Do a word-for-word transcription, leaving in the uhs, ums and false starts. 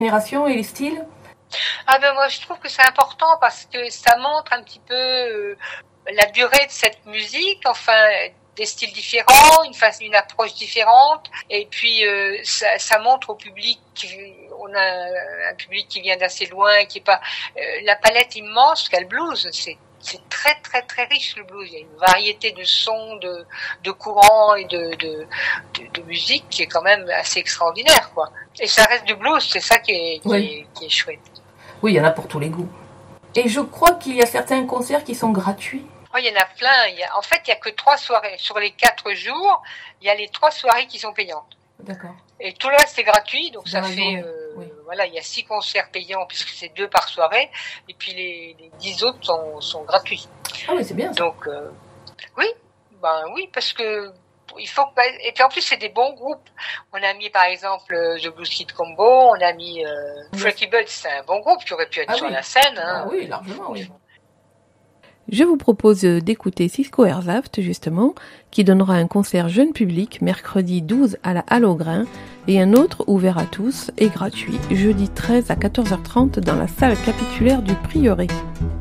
génération et les styles? Ah ben moi je trouve que c'est important parce que ça montre un petit peu euh, la durée de cette musique, enfin des styles différents, une façon, une approche différente, et puis euh, ça, ça montre au public qu'on a un public qui vient d'assez loin, qui est pas euh, la palette immense qu'a le blues, c'est c'est très très très riche le blues. Il y a une variété de sons, de de courants et de de de, de musique qui est quand même assez extraordinaire, quoi. Et ça reste du blues, c'est ça qui est qui, Oui. est, qui est chouette. Oui, il y en a pour tous les goûts. Et je crois qu'il y a certains concerts qui sont gratuits. Oh, il y en a plein. Il y a, en fait, il y a que trois soirées sur les quatre jours. Il y a les trois soirées qui sont payantes. D'accord. Et tout le reste c'est gratuit, donc Dans ça la fait journée, euh, oui. voilà, il y a six concerts payants puisque c'est deux par soirée, et puis les, les dix autres sont, sont gratuits. Ah oui, c'est bien ça. Donc euh, oui, ben oui, parce que il faut que, et puis en plus c'est des bons groupes. On a mis par exemple The Blues Kid Combo, on a mis euh, Oui. Frankie Budd, c'est un bon groupe qui aurait pu être Ah sur oui. la scène. Hein. Ah oui, largement, oui. Je vous propose d'écouter Cisco Herzhaft, justement, qui donnera un concert jeune public mercredi douze à la Halle au Grain et un autre ouvert à tous et gratuit jeudi treize à quatorze heures trente dans la salle capitulaire du Prieuré.